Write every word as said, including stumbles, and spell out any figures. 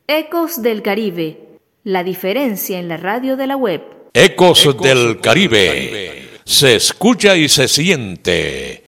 Ecos del Caribe, la diferencia en la radio de la web. Ecos, Ecos del Caribe. Caribe, se escucha y se siente